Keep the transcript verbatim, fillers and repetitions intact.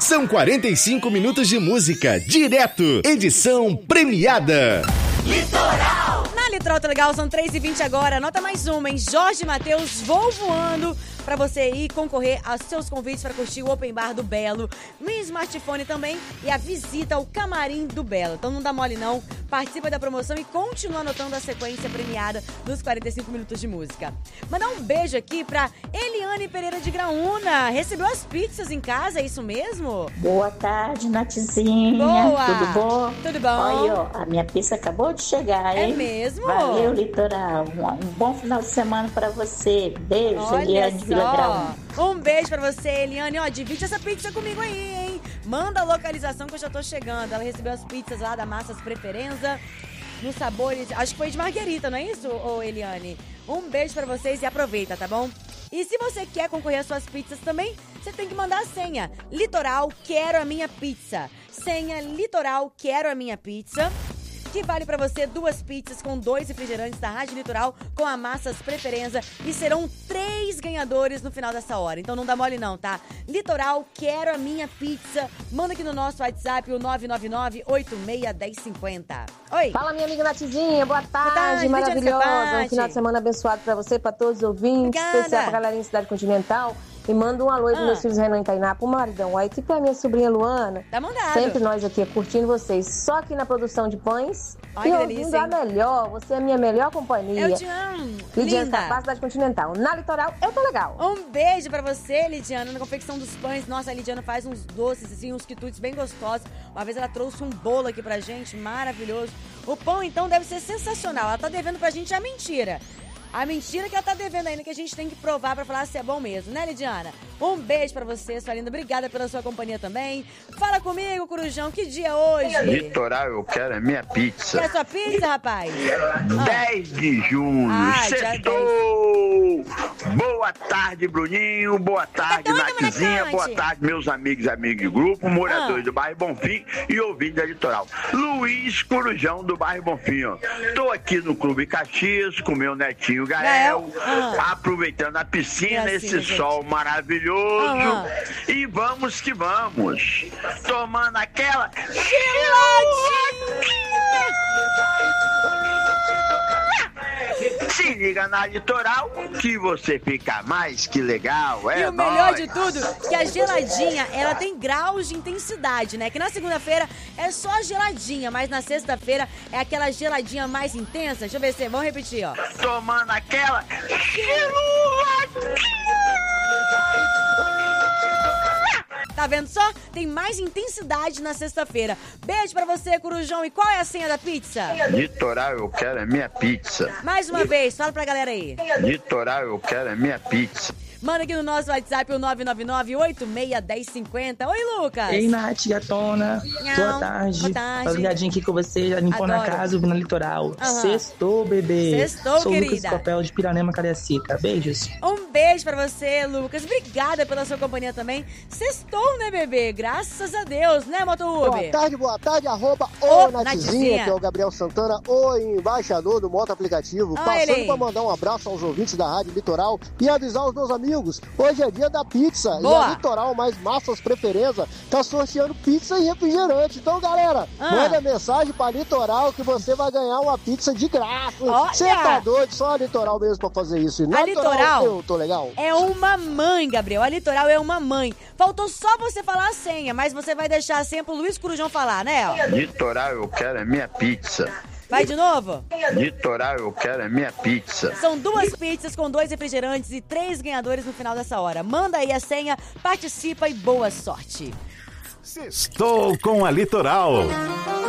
São quarenta e cinco minutos de música, direto, edição premiada. Litoral! Na Litoral tá legal, são três e vinte agora. Anota mais uma, hein? Jorge Mateus, Vou Voando, pra você ir concorrer aos seus convites para curtir o Open Bar do Belo, no smartphone também, e a visita ao camarim do Belo. Então não dá mole não, participa da promoção e continua anotando a sequência premiada dos quarenta e cinco minutos de música. Mandar um beijo aqui pra Eliane Pereira de Graúna. Recebeu as pizzas em casa, é isso mesmo? Boa tarde, Natizinha. Boa! Tudo bom? Tudo bom? Olha, ó, a minha pizza acabou de chegar, hein? É mesmo? Valeu, Litoral. Um, um bom final de semana pra você. Beijo, Olha Eliane de Vila Graúna. Um beijo pra você, Eliane. Ó, divide essa pizza comigo aí, hein? Manda a localização que eu já tô chegando. Ela recebeu as pizzas lá da Massas Preferenza, nos sabores, acho que foi de marguerita, não é isso, ô Eliane? Um beijo pra vocês e aproveita, tá bom? E se você quer concorrer às suas pizzas também, você tem que mandar a senha. Litoral, quero a minha pizza. Senha Litoral, quero a minha pizza. Que vale pra você duas pizzas com dois refrigerantes da Rádio Litoral com a Massas Preferenza, e serão três ganhadores no final dessa hora. Então não dá mole não, tá? Litoral, quero a minha pizza. Manda aqui no nosso WhatsApp o nove nove nove, oito seis, um zero cinco zero. Oi. Fala, minha amiga Natizinha, boa tarde, Boa tarde, maravilhosa. Um final de semana abençoado pra você, pra todos os ouvintes, Obrigada. especial pra galerinha da Cidade Continental. E manda um alô aí pros Ah. meus filhos Renan e Tainá, pro maridão aí, e pra minha sobrinha Luana. Tá mandado. Sempre nós aqui curtindo vocês, só aqui na produção de pães. Ai, e que ouvindo delícia, a hein? melhor, você é a minha melhor companhia. Eu te amo. Lidiana Linda. Capaz, Cidade Continental. Na Litoral, eu tô legal. Um beijo pra você, Lidiana, na confecção dos pães. Nossa, a Lidiana faz uns doces, assim, uns quitutes bem gostosos. Uma vez ela trouxe um bolo aqui pra gente, maravilhoso. O pão, então, deve ser sensacional. Ela tá devendo pra gente a mentira. A mentira que ela tá devendo ainda, que a gente tem que provar pra falar se é bom mesmo, né, Lidiana? Um beijo pra você, sua linda. Obrigada pela sua companhia também. Fala comigo, Corujão, que dia é hoje? Litoral, eu quero a minha pizza. Quer a sua pizza, rapaz? dez de junho, Ah, dia sextou! Boa tarde, Bruninho. Boa tarde, doida, Natizinha. molecante? Boa tarde, meus amigos e amigos do grupo, moradores Ah. do bairro Bonfim e ouvintes da Litoral. Luiz Corujão, do bairro Bonfim. Ó. Tô aqui no Clube Caxias com meu netinho Gael, Gael? Ah. aproveitando a piscina, Gracinha, esse gente. sol maravilhoso. Ah. E vamos que vamos. Tomando aquela... Se liga na Litoral que você fica mais que legal, é E o melhor nóis. de tudo, que a geladinha, ela tem graus de intensidade, né? Que na segunda-feira é só geladinha, mas na sexta-feira é aquela geladinha mais intensa. Deixa eu ver se... Vamos repetir, ó. Tomando aquela... Tá vendo só? Tem mais intensidade na sexta-feira. Beijo pra você, Corujão. E qual é a senha da pizza? Litoral, eu quero a minha pizza. Mais uma vez, fala pra galera aí. Litoral, eu quero a minha pizza. Manda aqui no nosso WhatsApp o nove nove nove, oito seis, um zero cinco zero. Oi, Lucas. Ei, Nath, gatona. Não, Boa tarde. boa tarde. Tô ligadinho aqui com você, já limpando a Adoro. casa, ouvindo a Litoral. Aham. Sextou, bebê. Sextou, Sou o Lucas querida. Copel de Piranema, Cariacica. Beijos. Um beijo pra você, Lucas. Obrigada pela sua companhia também. Sextou, né, bebê? Graças a Deus, né, Moto Boa Uber? tarde, boa tarde, arroba Ô, o Natizinha. Natizinha, que é o Gabriel Santana, o embaixador do Moto Aplicativo, Olha passando ele. para mandar um abraço aos ouvintes da Rádio Litoral e avisar os meus amigos, hoje é dia da pizza, e Boa. a Litoral mais Massas Preferença tá sorteando pizza e refrigerante. Então, galera, Ah. manda mensagem pra Litoral que você vai ganhar uma pizza de graça. Olha. Você tá doido, só a Litoral mesmo pra fazer isso. E na A Litoral eu tô legal. é uma mãe, Gabriel. A Litoral é uma mãe. Faltou só você falar a senha, mas você vai deixar a senha pro Luiz Corujão falar, né? ó? Litoral, eu quero a minha pizza. Vai de novo? Litoral, eu quero a minha pizza. São duas pizzas com dois refrigerantes e três ganhadores no final dessa hora. Manda aí a senha, participa e boa sorte. Sextou com a Litoral.